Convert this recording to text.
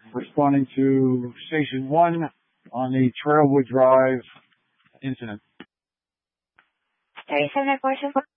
responding to Station 1 on the Trailwood Drive incident. 37 4